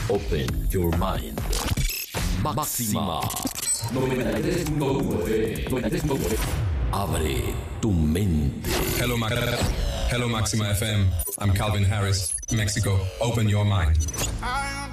Open your mind. Máxima 93.9 FM. Abre tu mente. Hello, Maxima FM. I'm Calvin Harris, Mexico. Open your mind.